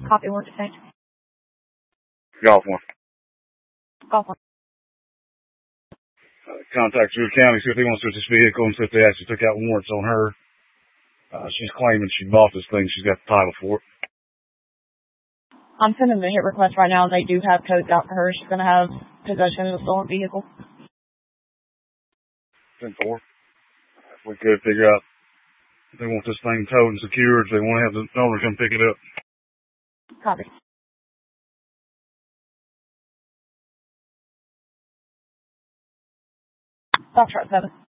Copy, word exchange. Golf 1. Golf 1. Contact your county, see if they want to search this vehicle and see if they actually took out warrants on her. She's claiming she bought this thing. She's got the title for it. I'm sending the hit request right now. They do have codes out for her. She's going to have possession of a stolen vehicle. 10-4. If we could figure out if they want this thing towed and secured, if they want to have the owner come pick it up. Copy. Foxtrot 7.